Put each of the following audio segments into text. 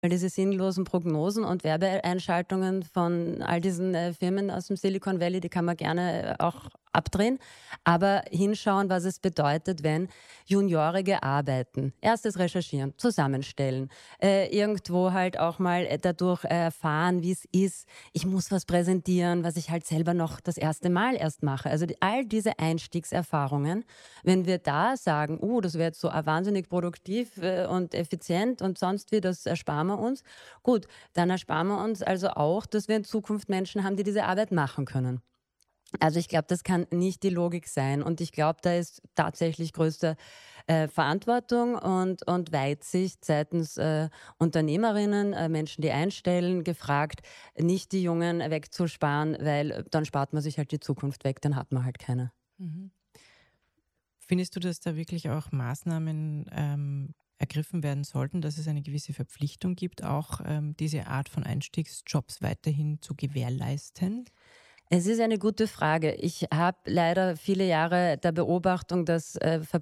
Weil diese sinnlosen Prognosen und Werbeeinschaltungen von all diesen Firmen aus dem Silicon Valley, die kann man gerne auch abdrehen. Aber hinschauen, was es bedeutet, wenn Juniorige arbeiten. Erstes recherchieren, zusammenstellen, irgendwo halt auch mal dadurch erfahren, wie es ist. Ich muss was präsentieren, was ich halt selber noch das erste Mal erst mache. Also all diese Einstiegserfahrungen, wenn wir da sagen, das wäre jetzt so wahnsinnig produktiv und effizient und sonst wie, das ersparen wir uns. Gut, dann ersparen wir uns also auch, dass wir in Zukunft Menschen haben, die diese Arbeit machen können. Also ich glaube, das kann nicht die Logik sein. Und ich glaube, da ist tatsächlich größte Verantwortung und Weitsicht seitens Unternehmerinnen, Menschen, die einstellen, gefragt, nicht die Jungen wegzusparen, weil dann spart man sich halt die Zukunft weg, dann hat man halt keine. Mhm. Findest du, dass da wirklich auch Maßnahmen ergriffen werden sollten, dass es eine gewisse Verpflichtung gibt, auch diese Art von Einstiegsjobs weiterhin zu gewährleisten? Es ist eine gute Frage. Ich habe leider viele Jahre der Beobachtung, dass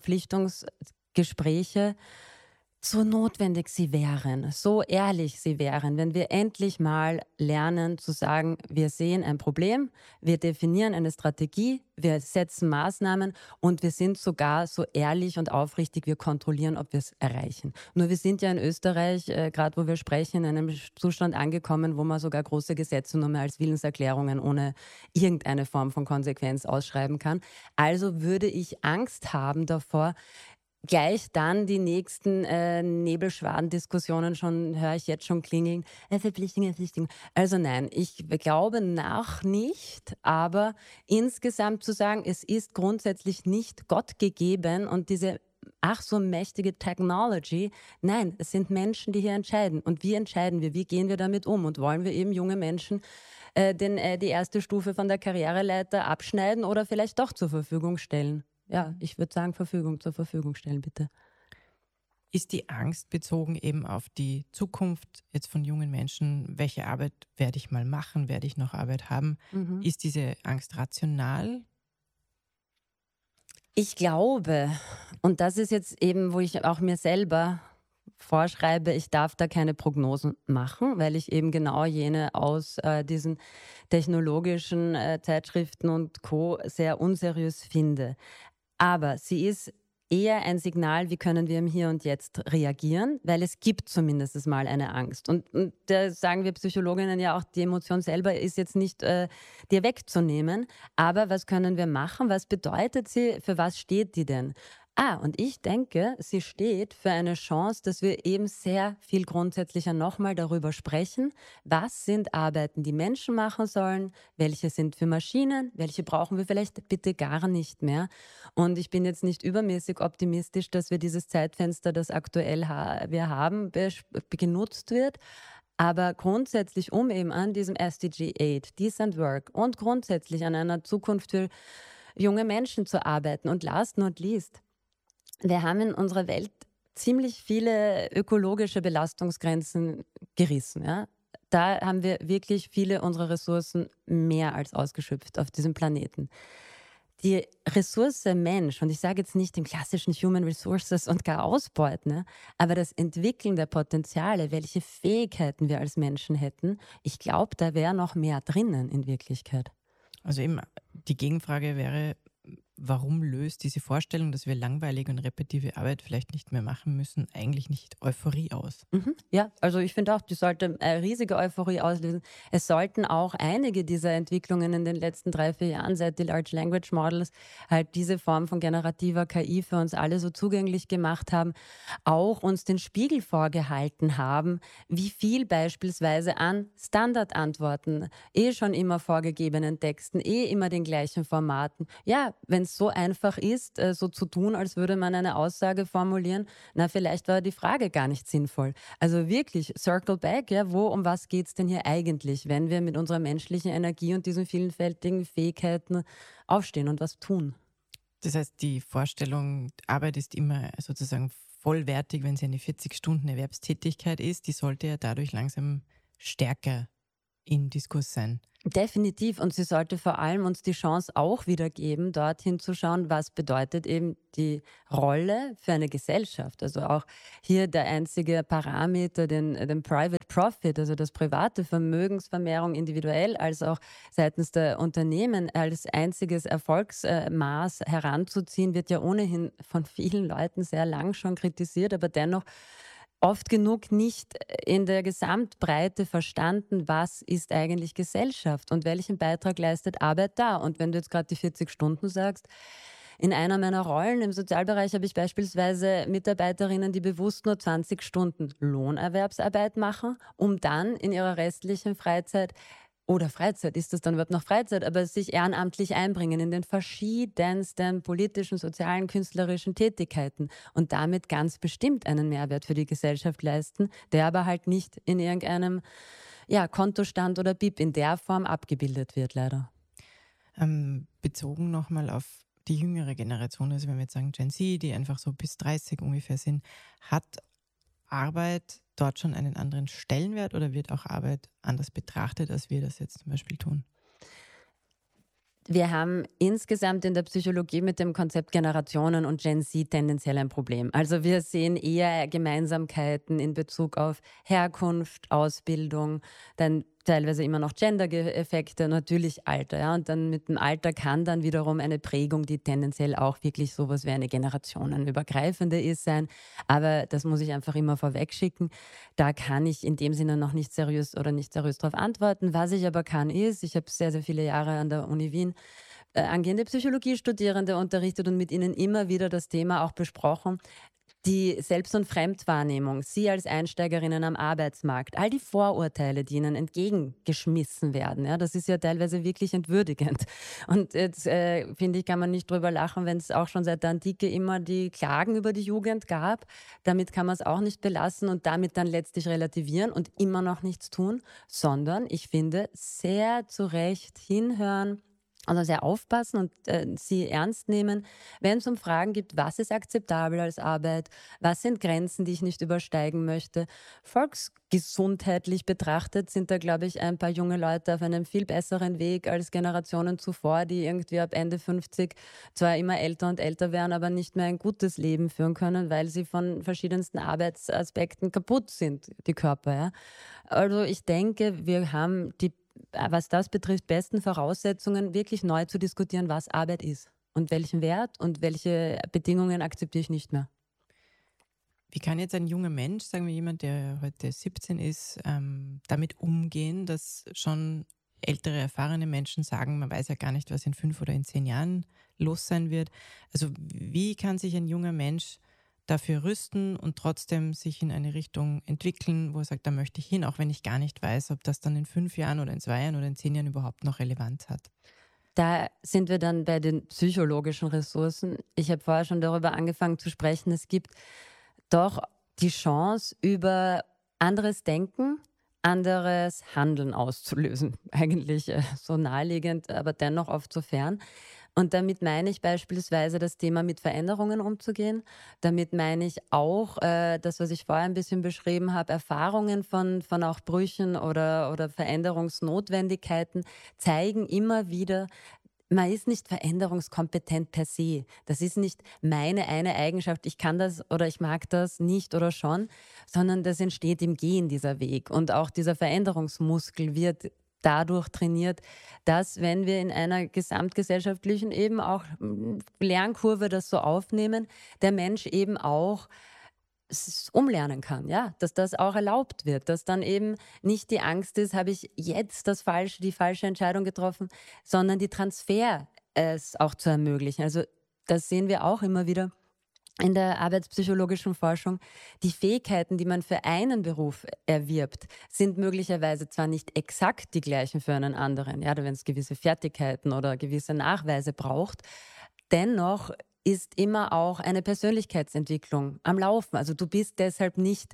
Verpflichtungsgespräche so notwendig sie wären, so ehrlich sie wären, wenn wir endlich mal lernen zu sagen, wir sehen ein Problem, wir definieren eine Strategie, wir setzen Maßnahmen und wir sind sogar so ehrlich und aufrichtig, wir kontrollieren, ob wir es erreichen. Nur wir sind ja in Österreich, gerade wo wir sprechen, in einem Zustand angekommen, wo man sogar große Gesetze nur mehr als Willenserklärungen ohne irgendeine Form von Konsequenz ausschreiben kann. Also würde ich Angst haben davor, gleich dann die nächsten Nebelschwadendiskussionen schon, höre ich jetzt schon klingeln. Verpflichtung, Verpflichtung. Also nein, ich glaube nach nicht, aber insgesamt zu sagen, es ist grundsätzlich nicht Gott gegeben und diese ach so mächtige Technology, nein, es sind Menschen, die hier entscheiden. Und wie entscheiden wir, wie gehen wir damit um? Und wollen wir eben junge Menschen die erste Stufe von der Karriereleiter abschneiden oder vielleicht doch zur Verfügung stellen? Ja, Mhm. ich würde sagen, zur Verfügung stellen, bitte. Ist die Angst bezogen eben auf die Zukunft jetzt von jungen Menschen, welche Arbeit werde ich mal machen, werde ich noch Arbeit haben? Mhm. Ist diese Angst rational? Ich glaube, und das ist jetzt eben, wo ich auch mir selber vorschreibe, ich darf da keine Prognosen machen, weil ich eben genau jene aus diesen technologischen Zeitschriften und Co. sehr unseriös finde. Aber sie ist eher ein Signal, wie können wir im Hier und Jetzt reagieren, weil es gibt zumindest mal eine Angst. Und da sagen wir Psychologinnen ja auch, die Emotion selber ist jetzt nicht dir wegzunehmen, aber was können wir machen? Was bedeutet sie? Für was steht die denn? Und ich denke, sie steht für eine Chance, dass wir eben sehr viel grundsätzlicher nochmal darüber sprechen, was sind Arbeiten, die Menschen machen sollen, welche sind für Maschinen, welche brauchen wir vielleicht bitte gar nicht mehr. Und ich bin jetzt nicht übermäßig optimistisch, dass wir dieses Zeitfenster, das aktuell wir haben, genutzt wird. Aber grundsätzlich, um eben an diesem SDG 8, Decent Work und grundsätzlich an einer Zukunft für junge Menschen zu arbeiten. Und last not least, wir haben in unserer Welt ziemlich viele ökologische Belastungsgrenzen gerissen. Ja? Da haben wir wirklich viele unserer Ressourcen mehr als ausgeschöpft auf diesem Planeten. Die Ressource Mensch, und ich sage jetzt nicht im klassischen Human Resources und gar Ausbeuten, ne, aber das Entwickeln der Potenziale, welche Fähigkeiten wir als Menschen hätten, ich glaube, da wäre noch mehr drinnen in Wirklichkeit. Also eben die Gegenfrage wäre, warum löst diese Vorstellung, dass wir langweilige und repetitive Arbeit vielleicht nicht mehr machen müssen, eigentlich nicht Euphorie aus? Mhm. Ja, also ich finde auch, die sollte riesige Euphorie auslösen. Es sollten auch einige dieser Entwicklungen in den letzten 3, 4 Jahren, seit die Large Language Models halt diese Form von generativer KI für uns alle so zugänglich gemacht haben, auch uns den Spiegel vorgehalten haben, wie viel beispielsweise an Standardantworten, schon immer vorgegebenen Texten, immer den gleichen Formaten. Ja, wenn es so einfach ist, so zu tun, als würde man eine Aussage formulieren, na, vielleicht war die Frage gar nicht sinnvoll. Also wirklich, circle back, ja, um was geht's denn hier eigentlich, wenn wir mit unserer menschlichen Energie und diesen vielfältigen Fähigkeiten aufstehen und was tun? Das heißt, die Vorstellung, Arbeit ist immer sozusagen vollwertig, wenn sie eine 40-Stunden-Erwerbstätigkeit ist, die sollte ja dadurch langsam stärker im Diskurs sein. Definitiv. Und sie sollte vor allem uns die Chance auch wieder geben, dorthin zu schauen, was bedeutet eben die Rolle für eine Gesellschaft. Also auch hier der einzige Parameter, den Private Profit, also das private Vermögensvermehrung individuell als auch seitens der Unternehmen als einziges Erfolgsmaß heranzuziehen, wird ja ohnehin von vielen Leuten sehr lang schon kritisiert, aber dennoch oft genug nicht in der Gesamtbreite verstanden, was ist eigentlich Gesellschaft und welchen Beitrag leistet Arbeit da. Und wenn du jetzt gerade die 40 Stunden sagst, in einer meiner Rollen im Sozialbereich habe ich beispielsweise Mitarbeiterinnen, die bewusst nur 20 Stunden Lohnerwerbsarbeit machen, um dann in ihrer restlichen Freizeit oder Freizeit, ist das dann überhaupt noch Freizeit, aber sich ehrenamtlich einbringen in den verschiedensten politischen, sozialen, künstlerischen Tätigkeiten und damit ganz bestimmt einen Mehrwert für die Gesellschaft leisten, der aber halt nicht in irgendeinem Kontostand oder BIP in der Form abgebildet wird, leider. Bezogen nochmal auf die jüngere Generation, also wenn wir jetzt sagen Gen Z, die einfach so bis 30 ungefähr sind, hat Arbeit dort schon einen anderen Stellenwert oder wird auch Arbeit anders betrachtet, als wir das jetzt zum Beispiel tun? Wir haben insgesamt in der Psychologie mit dem Konzept Generationen und Gen Z tendenziell ein Problem. Also wir sehen eher Gemeinsamkeiten in Bezug auf Herkunft, Ausbildung, dann teilweise immer noch Gender-Effekte, natürlich Alter. Ja? Und dann mit dem Alter kann dann wiederum eine Prägung, die tendenziell auch wirklich sowas wie eine generationenübergreifende ist, sein. Aber das muss ich einfach immer vorweg schicken. Da kann ich in dem Sinne noch nicht seriös darauf antworten. Was ich aber kann ist, ich habe sehr, sehr viele Jahre an der Uni Wien angehende Psychologiestudierende unterrichtet und mit ihnen immer wieder das Thema auch besprochen. Die Selbst- und Fremdwahrnehmung, Sie als Einsteigerinnen am Arbeitsmarkt, all die Vorurteile, die Ihnen entgegengeschmissen werden, ja, das ist ja teilweise wirklich entwürdigend. Und jetzt finde ich, kann man nicht drüber lachen, wenn es auch schon seit der Antike immer die Klagen über die Jugend gab. Damit kann man es auch nicht belassen und damit dann letztlich relativieren und immer noch nichts tun, sondern ich finde, sehr zu Recht hinhören, also sehr aufpassen und sie ernst nehmen, wenn es um Fragen gibt, was ist akzeptabel als Arbeit, was sind Grenzen, die ich nicht übersteigen möchte. Volksgesundheitlich betrachtet sind da, glaube ich, ein paar junge Leute auf einem viel besseren Weg als Generationen zuvor, die irgendwie ab Ende 50 zwar immer älter und älter werden, aber nicht mehr ein gutes Leben führen können, weil sie von verschiedensten Arbeitsaspekten kaputt sind, die Körper. Ja. Also ich denke, wir haben die, was das betrifft, besten Voraussetzungen, wirklich neu zu diskutieren, was Arbeit ist und welchen Wert und welche Bedingungen akzeptiere ich nicht mehr. Wie kann jetzt ein junger Mensch, sagen wir jemand, der heute 17 ist, damit umgehen, dass schon ältere, erfahrene Menschen sagen, man weiß ja gar nicht, was in 5 oder in 10 Jahren los sein wird. Also wie kann sich ein junger Mensch dafür rüsten und trotzdem sich in eine Richtung entwickeln, wo er sagt, da möchte ich hin, auch wenn ich gar nicht weiß, ob das dann in 5 Jahren oder in 2 Jahren oder in 10 Jahren überhaupt noch Relevanz hat. Da sind wir dann bei den psychologischen Ressourcen. Ich habe vorher schon darüber angefangen zu sprechen. Es gibt doch die Chance, über anderes Denken, anderes Handeln auszulösen. Eigentlich so naheliegend, aber dennoch oft so fern. Und damit meine ich beispielsweise das Thema mit Veränderungen umzugehen. Damit meine ich auch das, was ich vorher ein bisschen beschrieben habe, Erfahrungen von auch Brüchen oder Veränderungsnotwendigkeiten zeigen immer wieder, man ist nicht veränderungskompetent per se. Das ist nicht meine eine Eigenschaft, ich kann das oder ich mag das nicht oder schon, sondern das entsteht im Gehen, dieser Weg. Und auch dieser Veränderungsmuskel wird dadurch trainiert, dass, wenn wir in einer gesamtgesellschaftlichen eben auch Lernkurve das so aufnehmen, der Mensch eben auch umlernen kann, ja, dass das auch erlaubt wird, dass dann eben nicht die Angst ist, habe ich jetzt die falsche Entscheidung getroffen, sondern die Transfer es auch zu ermöglichen. Also das sehen wir auch immer wieder in der arbeitspsychologischen Forschung. Die Fähigkeiten, die man für einen Beruf erwirbt, sind möglicherweise zwar nicht exakt die gleichen für einen anderen, ja, wenn es gewisse Fertigkeiten oder gewisse Nachweise braucht, dennoch ist immer auch eine Persönlichkeitsentwicklung am Laufen. Also du bist deshalb nicht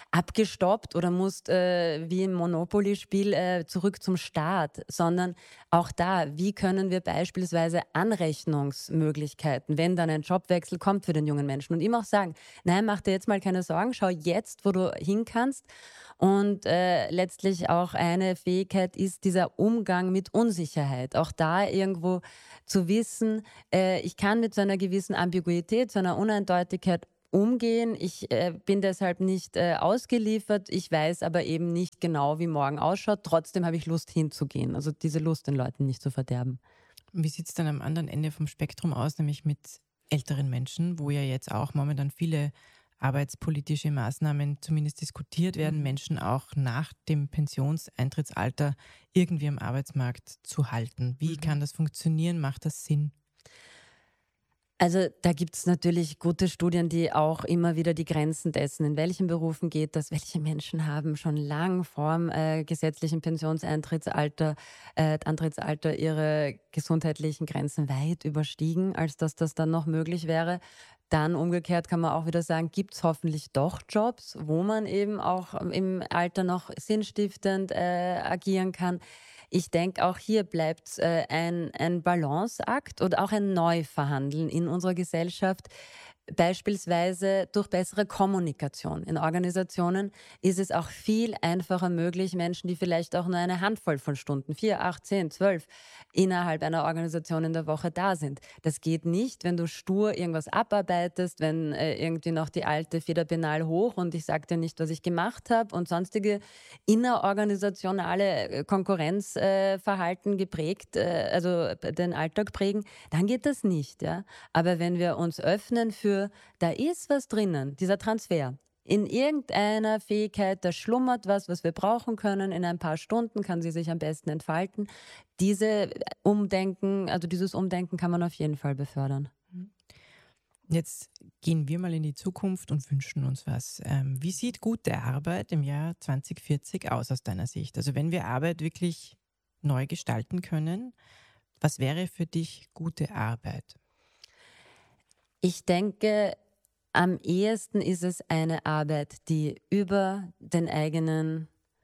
abgestoppt oder musst wie im Monopoly-Spiel zurück zum Staat, sondern auch da, wie können wir beispielsweise Anrechnungsmöglichkeiten, wenn dann ein Jobwechsel kommt für den jungen Menschen und ihm auch sagen, nein, mach dir jetzt mal keine Sorgen, schau jetzt, wo du hin kannst. Und letztlich auch eine Fähigkeit ist dieser Umgang mit Unsicherheit. Auch da irgendwo zu wissen, ich kann mit so einer gewissen Ambiguität, so einer Uneindeutigkeit umgehen. Ich bin deshalb nicht ausgeliefert. Ich weiß aber eben nicht genau, wie morgen ausschaut. Trotzdem habe ich Lust hinzugehen. Also diese Lust den Leuten nicht zu verderben. Wie sieht es dann am anderen Ende vom Spektrum aus, nämlich mit älteren Menschen, wo ja jetzt auch momentan viele arbeitspolitische Maßnahmen zumindest diskutiert werden, Menschen auch nach dem Pensionseintrittsalter irgendwie am Arbeitsmarkt zu halten? Wie kann das funktionieren? Macht das Sinn? Also da gibt es natürlich gute Studien, die auch immer wieder die Grenzen dessen, in welchen Berufen geht das, welche Menschen haben schon lang vorm gesetzlichen Antrittsalter ihre gesundheitlichen Grenzen weit überstiegen, als dass das dann noch möglich wäre. Dann umgekehrt kann man auch wieder sagen, gibt es hoffentlich doch Jobs, wo man eben auch im Alter noch sinnstiftend agieren kann. Ich denke, auch hier bleibt es ein Balanceakt oder auch ein Neuverhandeln in unserer Gesellschaft. Beispielsweise durch bessere Kommunikation. In Organisationen ist es auch viel einfacher möglich, Menschen, die vielleicht auch nur eine Handvoll von Stunden, 4, 8, 10, 12, innerhalb einer Organisation in der Woche da sind. Das geht nicht, wenn du stur irgendwas abarbeitest, wenn irgendwie noch die alte Federpenal hoch und ich sage dir nicht, was ich gemacht habe und sonstige innerorganisationale Konkurrenzverhalten geprägt, also den Alltag prägen, dann geht das nicht. Ja? Aber wenn wir uns öffnen für, da ist was drinnen, dieser Transfer. In irgendeiner Fähigkeit, da schlummert was wir brauchen können. In ein paar Stunden kann sie sich am besten entfalten. Dieses Umdenken kann man auf jeden Fall befördern. Jetzt gehen wir mal in die Zukunft und wünschen uns was. Wie sieht gute Arbeit im Jahr 2040 aus deiner Sicht? Also wenn wir Arbeit wirklich neu gestalten können, was wäre für dich gute Arbeit? Ich denke, am ehesten ist es eine Arbeit, die über den eigenen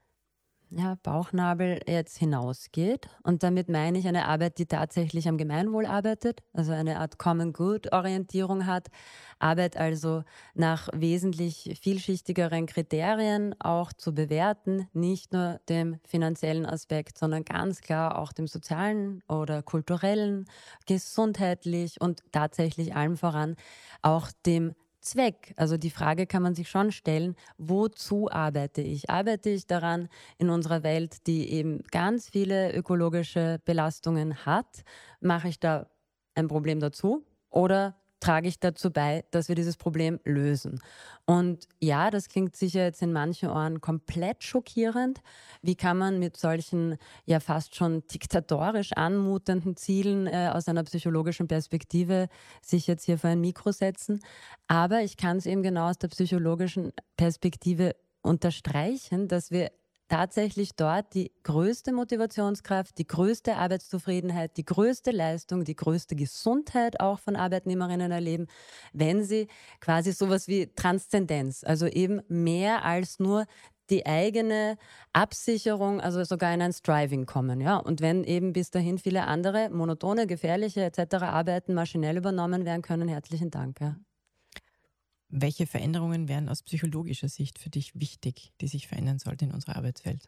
Bauchnabel jetzt hinausgeht. Und damit meine ich eine Arbeit, die tatsächlich am Gemeinwohl arbeitet, also eine Art Common Good Orientierung hat. Arbeit also nach wesentlich vielschichtigeren Kriterien auch zu bewerten, nicht nur dem finanziellen Aspekt, sondern ganz klar auch dem sozialen oder kulturellen, gesundheitlich und tatsächlich allem voran auch dem Zweck. Also die Frage kann man sich schon stellen, wozu arbeite ich? Arbeite ich daran in unserer Welt, die eben ganz viele ökologische Belastungen hat? Mache ich da ein Problem dazu oder trage ich dazu bei, dass wir dieses Problem lösen? Und ja, das klingt sicher jetzt in manchen Ohren komplett schockierend. Wie kann man mit solchen ja fast schon diktatorisch anmutenden Zielen aus einer psychologischen Perspektive sich jetzt hier vor ein Mikro setzen? Aber ich kann es eben genau aus der psychologischen Perspektive unterstreichen, dass wir tatsächlich dort die größte Motivationskraft, die größte Arbeitszufriedenheit, die größte Leistung, die größte Gesundheit auch von Arbeitnehmerinnen erleben, wenn sie quasi sowas wie Transzendenz, also eben mehr als nur die eigene Absicherung, also sogar in ein Striving kommen. Ja? Und wenn eben bis dahin viele andere monotone, gefährliche etc. Arbeiten maschinell übernommen werden können, herzlichen Dank. Ja. Welche Veränderungen wären aus psychologischer Sicht für dich wichtig, die sich verändern sollten in unserer Arbeitswelt?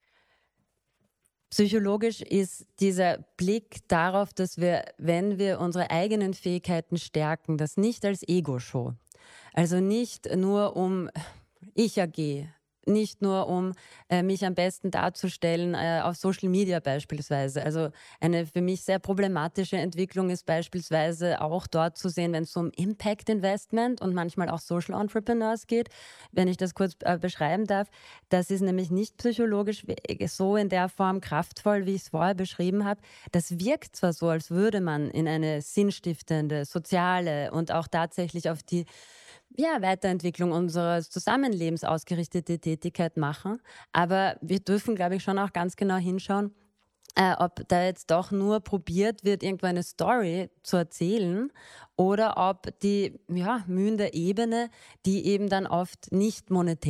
Psychologisch ist dieser Blick darauf, dass wir, wenn wir unsere eigenen Fähigkeiten stärken, das nicht als Ego-Show, also nicht nur um ich AG, nicht nur um mich am besten darzustellen auf Social Media beispielsweise. Also eine für mich sehr problematische Entwicklung ist beispielsweise auch dort zu sehen, wenn es um Impact Investment und manchmal auch Social Entrepreneurs geht, wenn ich das kurz beschreiben darf. Das ist nämlich nicht psychologisch so in der Form kraftvoll, wie ich es vorher beschrieben habe. Das wirkt zwar so, als würde man in eine sinnstiftende, soziale und auch tatsächlich auf die Weiterentwicklung unseres Zusammenlebens ausgerichtete Tätigkeit machen. Aber wir dürfen, glaube ich, schon auch ganz genau hinschauen, ob da jetzt doch nur probiert wird, irgendwo eine Story zu erzählen oder ob die Mühen der Ebene, die eben dann oft nicht monetär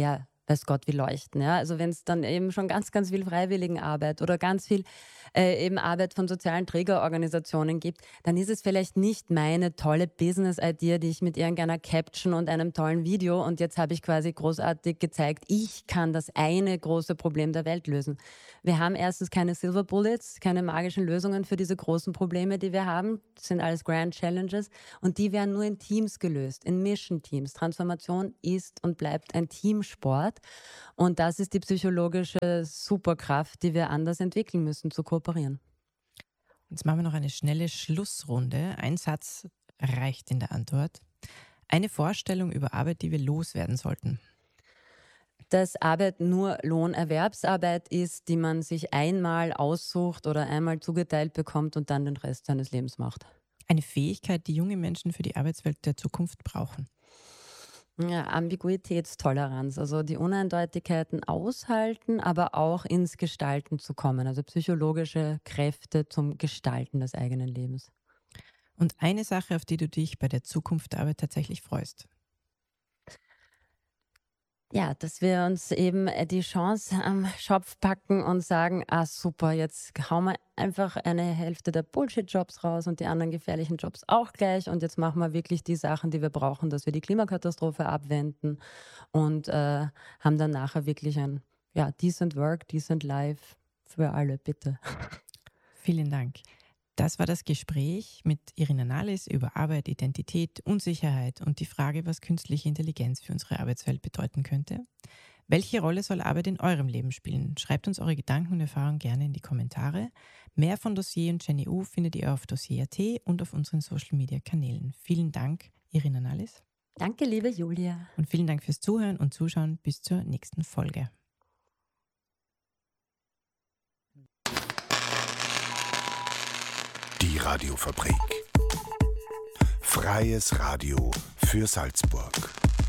weiß Gott wie leuchten. Ja? Also wenn es dann eben schon ganz, ganz viel Freiwilligenarbeit oder ganz viel eben Arbeit von sozialen Trägerorganisationen gibt, dann ist es vielleicht nicht meine tolle Business-Idee, die ich mit irgendeiner Caption und einem tollen Video und jetzt habe ich quasi großartig gezeigt, ich kann das eine große Problem der Welt lösen. Wir haben erstens keine Silver Bullets, keine magischen Lösungen für diese großen Probleme, die wir haben. Das sind alles Grand Challenges und die werden nur in Teams gelöst, in Mission-Teams. Transformation ist und bleibt ein Teamsport und das ist die psychologische Superkraft, die wir anders entwickeln müssen, zu kooperieren. Jetzt machen wir noch eine schnelle Schlussrunde. Ein Satz reicht in der Antwort. Eine Vorstellung über Arbeit, die wir loswerden sollten. Dass Arbeit nur Lohnerwerbsarbeit ist, die man sich einmal aussucht oder einmal zugeteilt bekommt und dann den Rest seines Lebens macht. Eine Fähigkeit, die junge Menschen für die Arbeitswelt der Zukunft brauchen. Ja, Ambiguitätstoleranz, also die Uneindeutigkeiten aushalten, aber auch ins Gestalten zu kommen, also psychologische Kräfte zum Gestalten des eigenen Lebens. Und eine Sache, auf die du dich bei der Zukunft der Arbeit tatsächlich freust. Ja, dass wir uns eben die Chance am Schopf packen und sagen, ah super, jetzt hauen wir einfach eine Hälfte der Bullshit-Jobs raus und die anderen gefährlichen Jobs auch gleich und jetzt machen wir wirklich die Sachen, die wir brauchen, dass wir die Klimakatastrophe abwenden und haben dann nachher wirklich ein decent work, decent life für alle, bitte. Vielen Dank. Das war das Gespräch mit Irina Nahles über Arbeit, Identität, Unsicherheit und die Frage, was künstliche Intelligenz für unsere Arbeitswelt bedeuten könnte. Welche Rolle soll Arbeit in eurem Leben spielen? Schreibt uns eure Gedanken und Erfahrungen gerne in die Kommentare. Mehr von Dossier und Jenny U findet ihr auf dossier.at und auf unseren Social-Media-Kanälen. Vielen Dank, Irina Nahles. Danke, liebe Julia. Und vielen Dank fürs Zuhören und Zuschauen. Bis zur nächsten Folge. Die Radiofabrik. Freies Radio für Salzburg.